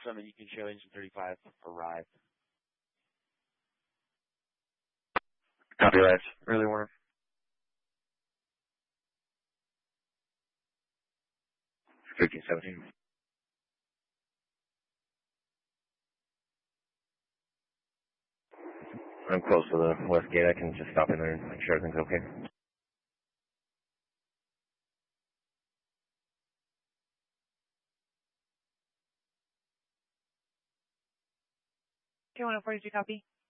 Summit, you can show engine 35 arrived. Copy that. Early warning. Fifteen 17. I'm close to the west gate. I can just stop in there and make sure everything's okay. Okay, 142, copy.